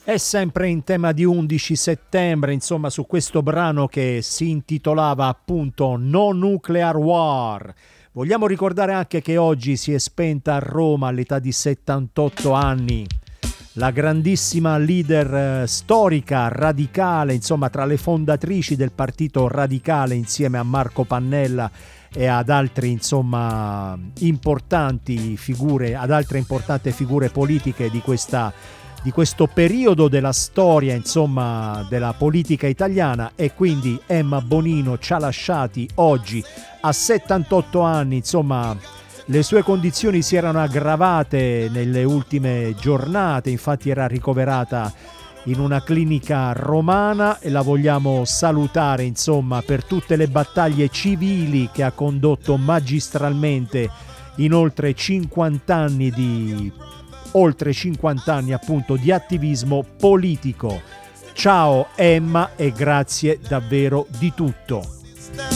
È sempre in tema di 11 settembre, insomma, su questo brano che si intitolava appunto No Nuclear War. Vogliamo ricordare anche che oggi si è spenta a Roma all'età di 78 anni la grandissima leader storica, radicale, insomma, tra le fondatrici del partito radicale insieme a Marco Pannella e ad altri, insomma, importanti figure, ad altre importanti figure politiche di questo periodo della storia, insomma, della politica italiana. E quindi Emma Bonino ci ha lasciati oggi a 78 anni, insomma. Le sue condizioni si erano aggravate nelle ultime giornate, infatti era ricoverata in una clinica romana e la vogliamo salutare, insomma, per tutte le battaglie civili che ha condotto magistralmente in oltre 50 anni appunto di attivismo politico. Ciao Emma e grazie davvero di tutto.